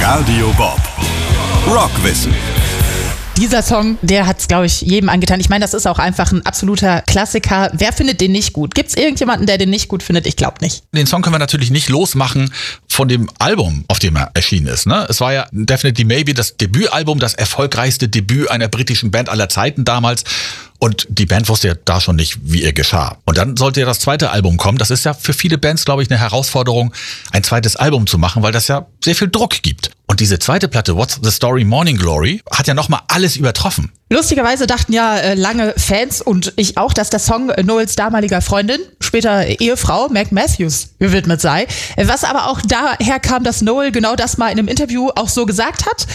Radio Bob. Rockwissen. Dieser Song, der hat's, glaube ich, jedem angetan. Ich meine, das ist auch einfach ein absoluter Klassiker. Wer findet den nicht gut? Gibt's irgendjemanden, der den nicht gut findet? Ich glaube nicht. Den Song können wir natürlich nicht losmachen von dem Album, auf dem er erschienen ist. Ne? Es war ja Definitely Maybe das Debütalbum, das erfolgreichste Debüt einer britischen Band aller Zeiten damals. Und die Band wusste ja da schon nicht, wie ihr geschah. Und dann sollte ja das zweite Album kommen. Das ist ja für viele Bands, glaube ich, eine Herausforderung, ein zweites Album zu machen, weil das ja sehr viel Druck gibt. Und diese zweite Platte, What's the Story, Morning Glory, hat ja nochmal alles übertroffen. Lustigerweise dachten ja lange Fans und ich auch, dass der Song Noels damaliger Freundin, später Ehefrau, Meg Matthews, gewidmet sei. Was aber auch daher kam, dass Noel genau das mal in einem Interview auch so gesagt hat.